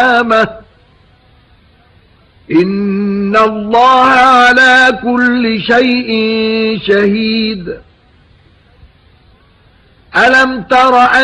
إن الله على كل شيء شهيد. ألم تر